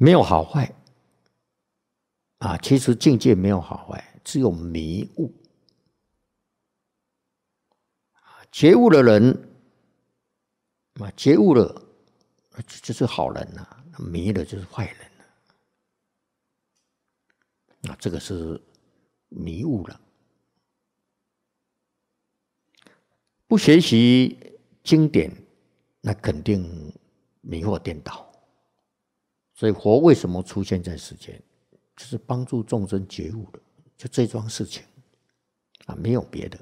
没有好坏啊，其实境界没有好坏，只有迷悟。觉悟的人啊，觉悟了就是好人啊，迷了就是坏人啊，这个是迷悟了。不学习经典，那肯定迷惑颠倒。所以佛为什么出现在世间，就是帮助众生觉悟的，就这桩事情啊，没有别的。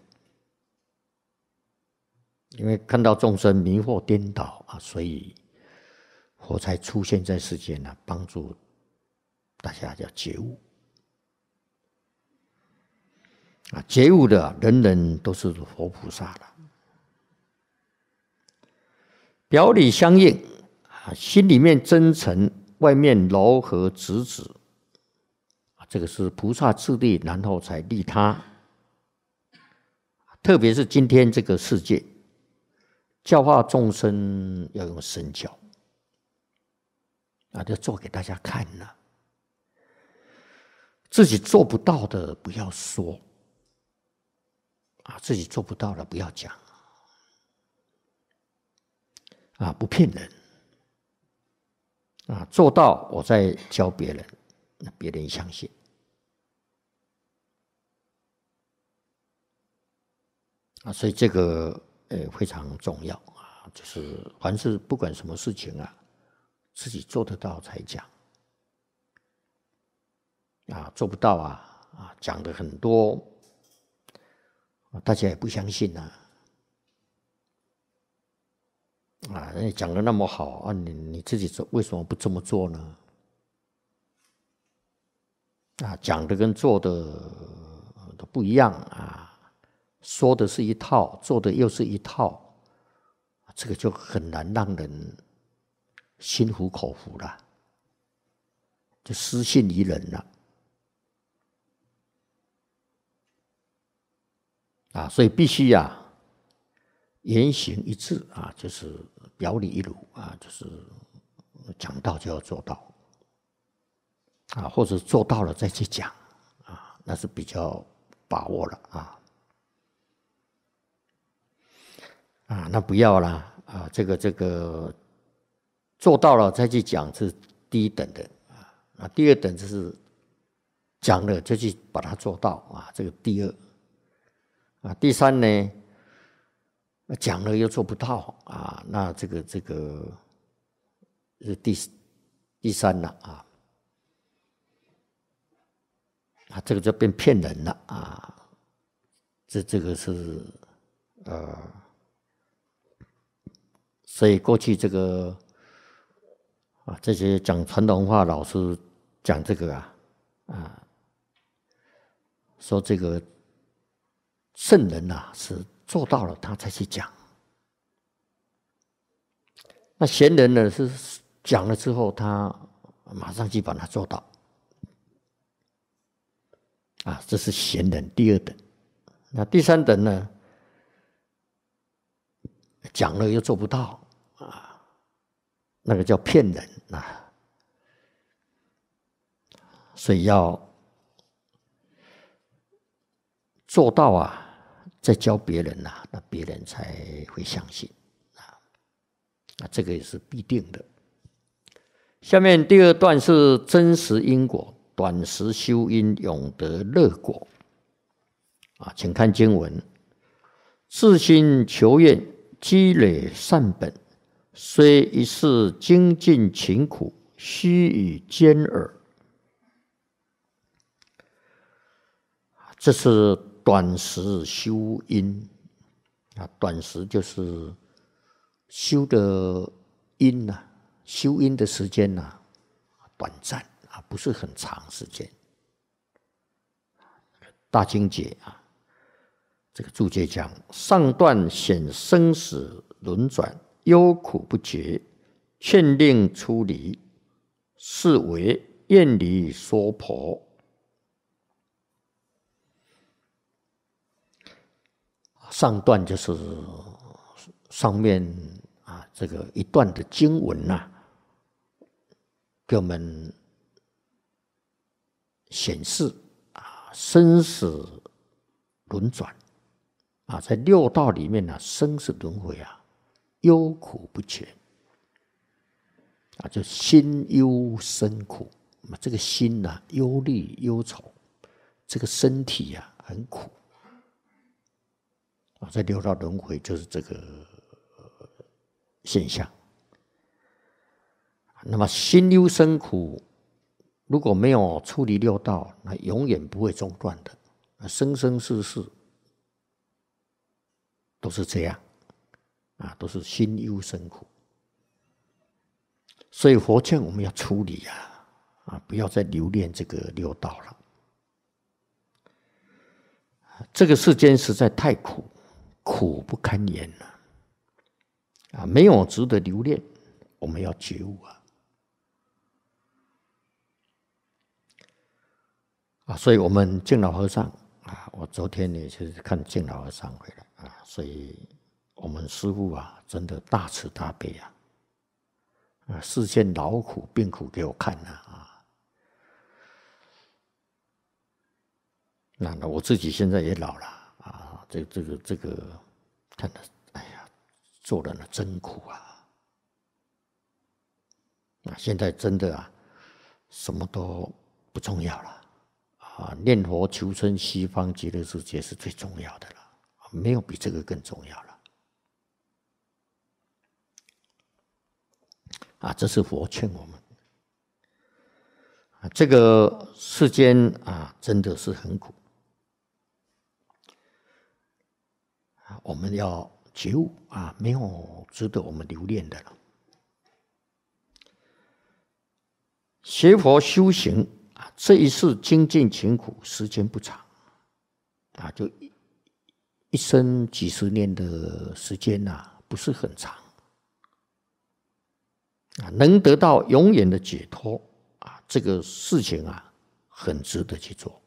因为看到众生迷惑颠倒啊，所以佛才出现在世间啊，帮助大家要觉悟啊。觉悟的人人都是佛菩萨了，表里相应啊，心里面真诚，外面柔和直直啊，这个是菩萨自利，然后才利他。特别是今天这个世界，教化众生要用身教啊，就做给大家看了。自己做不到的不要说啊，自己做不到的不要讲啊，不骗人啊，做到我再教别人，那别人相信啊，所以这个非常重要啊，就是凡是不管什么事情啊，自己做得到才讲啊，做不到啊讲的很多，大家也不相信啊。啊，你讲的那么好啊，你自己做为什么不这么做呢？啊，讲的跟做的都不一样啊，说的是一套，做的又是一套，这个就很难让人心服口服了，就失信于人了啊，所以必须言行一致啊，就是表里一如啊，就是讲到就要做到啊，或者做到了再去讲啊，那是比较把握了啊，那不要啦啊，这个做到了再去讲是第一等的啊，第二等就是讲了就去把它做到啊，这个第二啊，第三呢？讲了又做不到啊，那这个是第三了啊，这个就变骗人了啊，这个是所以过去这个这些讲传统文化老师讲这个说这个圣人是做到了他才去讲，那贤人呢是讲了之后他马上去把它做到啊，这是贤人第二等。那第三等呢，讲了又做不到啊，那个叫骗人啊，所以要做到再教别人那别人才会相信这个也是必定的。下面第二段是真实因果，短时修因，永得乐果请看经文：自心求愿，积累善本，虽一世精进勤苦，须臾兼耳。这是短时修因短时就是修的因修因的时间短暂不是很长时间。大经解这个注解讲：上段显生死轮转，忧苦不绝，劝令出离，是为愿离娑婆。上段就是上面这个一段的经文给我们显示生死轮转在六道里面生死轮回忧苦不全就心忧身苦。这个心忧虑忧愁，这个身体很苦在六道轮回就是这个现象。那么心忧身苦，如果没有处理六道，那永远不会中断的，生生世世都是这样都是心忧身苦。所以佛劝我们要处理不要再留恋这个六道了。这个世间实在太苦，苦不堪言了没有值得留恋，我们要觉悟所以我们净老和尚我昨天也是看净老和尚回来所以我们师父真的大慈大悲示现劳苦病苦给我看那我自己现在也老了这个看的，哎呀，做人真苦现在真的什么都不重要了念佛求生西方极乐世界是最重要的了，没有比这个更重要了这是佛劝我们这个世间真的是很苦我们要觉悟没有值得我们留恋的了。学佛修行这一世精进勤苦，时间不长就一生几十年的时间不是很长能得到永远的解脱这个事情很值得去做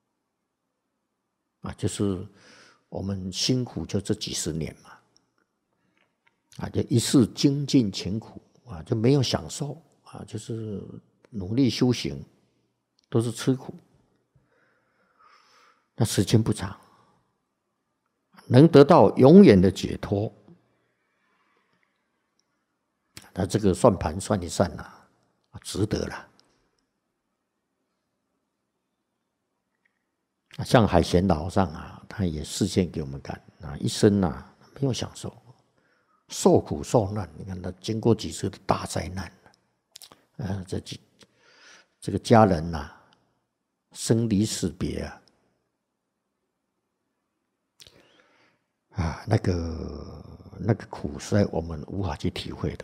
就是我们辛苦就这几十年嘛就一世精进勤苦就没有享受就是努力修行都是吃苦，那时间不长，能得到永远的解脱，那这个算盘算一算值得了。像海贤老和尚他也示现给我们看一生没有享受，受苦受难。你看他经过几次的大灾难这个家人生离死别那个苦实在我们无法去体会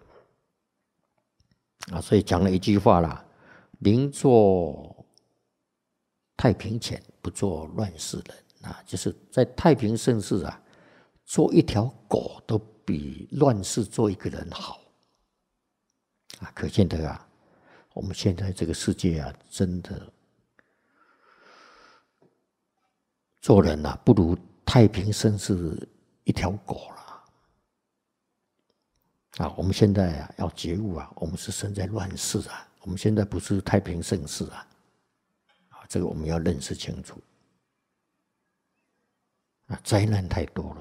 的所以讲了一句话啦：宁做太平犬，不做乱世人就是在太平盛世做一条狗都比乱世做一个人好可见得我们现在这个世界真的做人不如太平盛世一条狗了我们现在要觉悟我们是生在乱世我们现在不是太平盛世这个我们要认识清楚灾难太多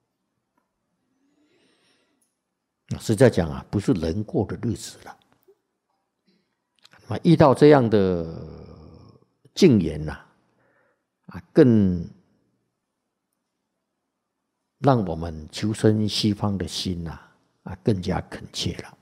了实在讲不是人过的日子了遇到这样的境缘更让我们求生西方的心更加恳切了。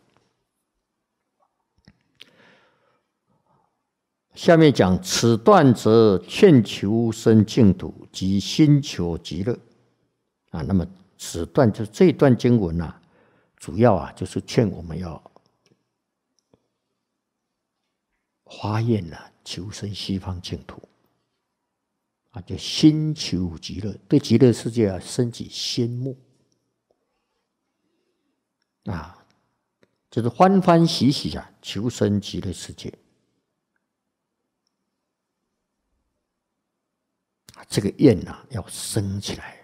下面讲此段则劝求生净土及心求极乐那么此段就这段经文主要就是劝我们要发愿求生西方净土就心求极乐，对极乐世界升起羡慕就是欢欢喜喜求生极乐世界这个愿要升起来